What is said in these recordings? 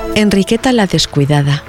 Enriqueta la descuidada.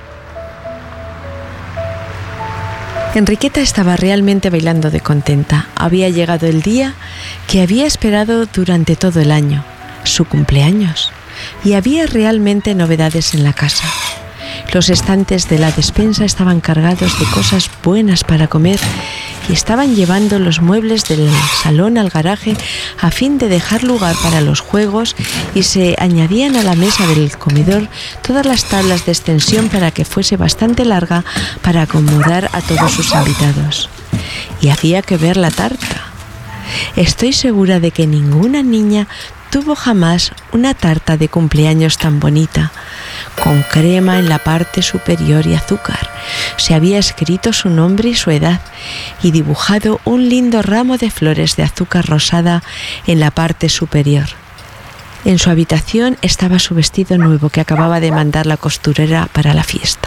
Enriqueta estaba realmente bailando de contenta. Había llegado el día que había esperado durante todo el año, su cumpleaños, y había realmente novedades en la casa. Los estantes de la despensa estaban cargados de cosas buenas para comer y estaban llevando los muebles del salón al garaje a fin de dejar lugar para los juegos, y se añadían a la mesa del comedor todas las tablas de extensión para que fuese bastante larga para acomodar a todos sus invitados. Y había que ver la tarta. Estoy segura de que ninguna niña tuvo jamás una tarta de cumpleaños tan bonita, con crema en la parte superior y azúcar. Se había escrito su nombre y su edad y dibujado un lindo ramo de flores de azúcar rosada en la parte superior. En su habitación estaba su vestido nuevo que acababa de mandar la costurera para la fiesta.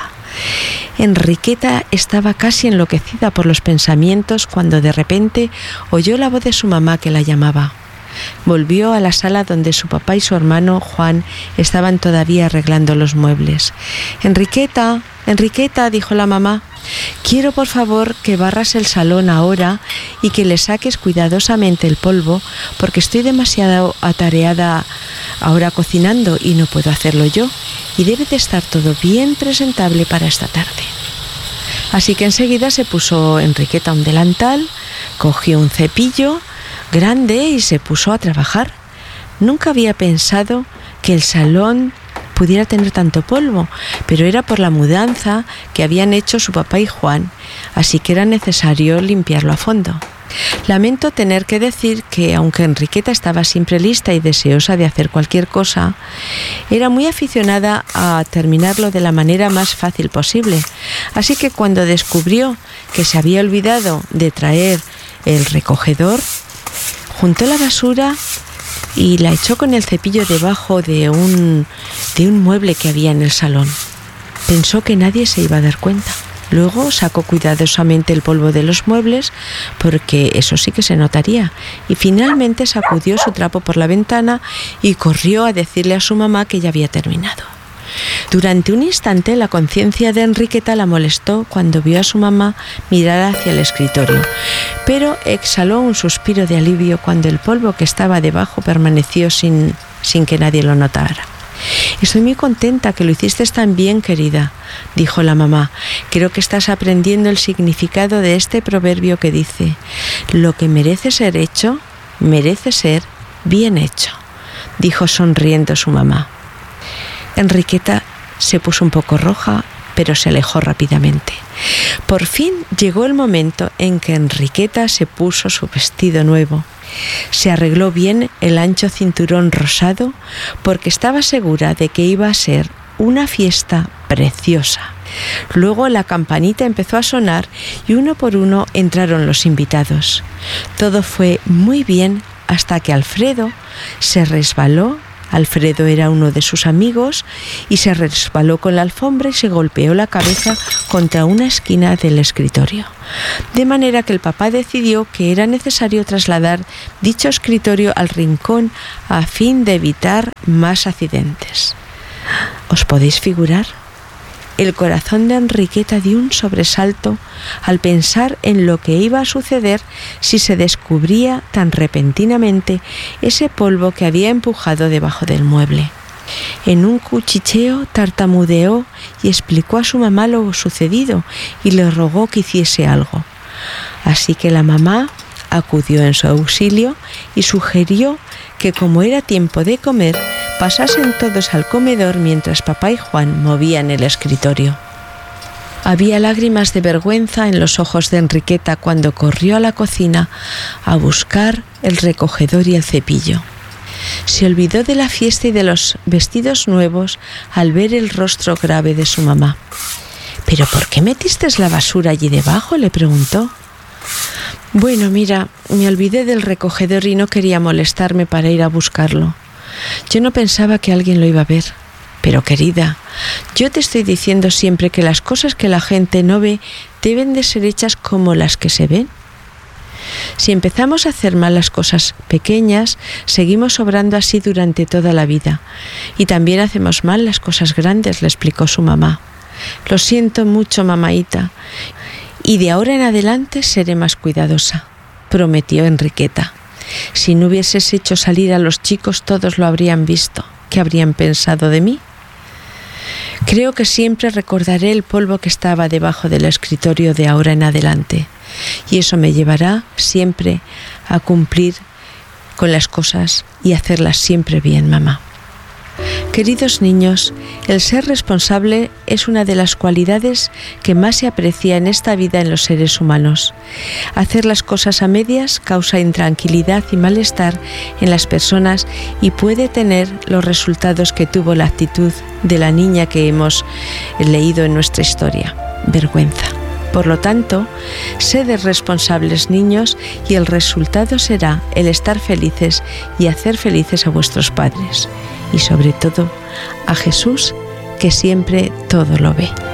Enriqueta estaba casi enloquecida por los pensamientos cuando de repente oyó la voz de su mamá que la llamaba. Volvió a la sala donde su papá y su hermano Juan estaban todavía arreglando los muebles. Enriqueta, Enriqueta, dijo la mamá, quiero por favor que barras el salón ahora y que le saques cuidadosamente el polvo, porque estoy demasiado atareada ahora cocinando y no puedo hacerlo yo, y debe de estar todo bien presentable para esta tarde. Así que enseguida se puso Enriqueta un delantal, cogió un cepillo grande y se puso a trabajar. Nunca había pensado que el salón pudiera tener tanto polvo, pero era por la mudanza que habían hecho su papá y Juan, así que era necesario limpiarlo a fondo. Lamento tener que decir que, aunque Enriqueta estaba siempre lista y deseosa de hacer cualquier cosa, era muy aficionada a terminarlo de la manera más fácil posible. Así que cuando descubrió que se había olvidado de traer el recogedor, juntó la basura y la echó con el cepillo debajo de un mueble que había en el salón. Pensó que nadie se iba a dar cuenta. Luego sacó cuidadosamente el polvo de los muebles, porque eso sí que se notaría, y finalmente sacudió su trapo por la ventana y corrió a decirle a su mamá que ya había terminado. Durante un instante la conciencia de Enriqueta la molestó cuando vio a su mamá mirar hacia el escritorio, pero exhaló un suspiro de alivio cuando el polvo que estaba debajo permaneció sin que nadie lo notara. Estoy muy contenta que lo hiciste tan bien, querida, dijo la mamá. Creo que estás aprendiendo el significado de este proverbio que dice: lo que merece ser hecho, merece ser bien hecho, dijo sonriendo su mamá. Enriqueta se puso un poco roja, pero se alejó rápidamente. Por fin llegó el momento en que Enriqueta se puso su vestido nuevo. Se arregló bien el ancho cinturón rosado porque estaba segura de que iba a ser una fiesta preciosa. Luego la campanita empezó a sonar y uno por uno entraron los invitados. Todo fue muy bien hasta que Alfredo se resbaló. Alfredo era uno de sus amigos y se resbaló con la alfombra y se golpeó la cabeza contra una esquina del escritorio. De manera que el papá decidió que era necesario trasladar dicho escritorio al rincón a fin de evitar más accidentes. ¿Os podéis figurar? El corazón de Enriqueta dio un sobresalto al pensar en lo que iba a suceder si se descubría tan repentinamente ese polvo que había empujado debajo del mueble. En un cuchicheo tartamudeó y explicó a su mamá lo sucedido y le rogó que hiciese algo. Así que la mamá acudió en su auxilio y sugirió que, como era tiempo de comer, pasasen todos al comedor mientras papá y Juan movían el escritorio. Había lágrimas de vergüenza en los ojos de Enriqueta cuando corrió a la cocina a buscar el recogedor y el cepillo. Se olvidó de la fiesta y de los vestidos nuevos al ver el rostro grave de su mamá. ¿Pero por qué metiste la basura allí debajo?, le preguntó. Bueno, mira, me olvidé del recogedor y no quería molestarme para ir a buscarlo. Yo no pensaba que alguien lo iba a ver. Pero, querida, yo te estoy diciendo siempre que las cosas que la gente no ve deben de ser hechas como las que se ven. Si empezamos a hacer mal las cosas pequeñas, seguimos obrando así durante toda la vida. Y también hacemos mal las cosas grandes, le explicó su mamá. Lo siento mucho, mamaíta, y de ahora en adelante seré más cuidadosa, prometió Enriqueta. Si no hubieses hecho salir a los chicos, todos lo habrían visto. ¿Qué habrían pensado de mí? Creo que siempre recordaré el polvo que estaba debajo del escritorio de ahora en adelante, y eso me llevará siempre a cumplir con las cosas y hacerlas siempre bien, mamá. Queridos niños, el ser responsable es una de las cualidades que más se aprecia en esta vida en los seres humanos. Hacer las cosas a medias causa intranquilidad y malestar en las personas y puede tener los resultados que tuvo la actitud de la niña que hemos leído en nuestra historia: vergüenza. Por lo tanto, sed responsables, niños, y el resultado será el estar felices y hacer felices a vuestros padres. Y sobre todo, a Jesús, que siempre todo lo ve.